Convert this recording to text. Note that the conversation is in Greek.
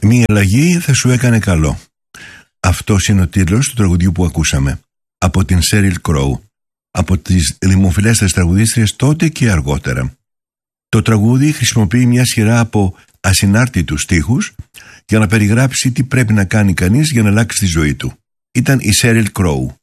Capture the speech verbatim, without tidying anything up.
Μία αλλαγή θα σου έκανε καλό. Αυτός είναι ο τίτλος του τραγουδιού που ακούσαμε, από την Sheryl Crow, από τις δημοφιλέστερες τραγουδίστριες τότε και αργότερα. Το τραγούδι χρησιμοποιεί μια σειρά από ασυνάρτητους στίχους για να περιγράψει τι πρέπει να κάνει κανείς για να αλλάξει τη ζωή του. Ήταν η Sheryl Crow.